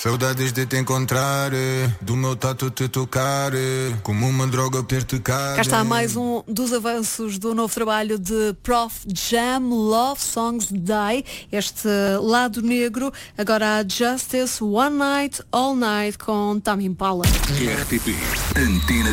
Saudades de te encontrar, do meu tato te tocar, como uma droga ter-te cá. Cá está mais um dos avanços do novo trabalho de Prof Jam, Love Songs Die, este lado negro. Agora a Justice, One Night, All Night com Tame Impala. RTP Antena